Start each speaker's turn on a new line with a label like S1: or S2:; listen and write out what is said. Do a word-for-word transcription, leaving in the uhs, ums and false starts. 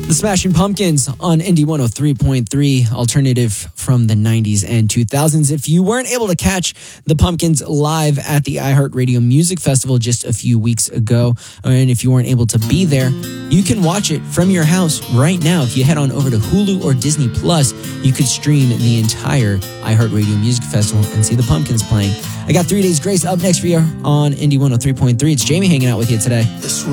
S1: The Smashing Pumpkins on Indie one oh three point three, alternative from the nineties and two thousands. If you weren't able to catch the Pumpkins live at the iHeartRadio Music Festival just a few weeks ago, and if you weren't able to be there, you can watch it from your house right now. If you head on over to Hulu or Disney Plus, you could stream the entire iHeartRadio Music Festival and see the Pumpkins playing. I got Three Days Grace up next for you on Indie one oh three point three. It's Jamie hanging out with you today.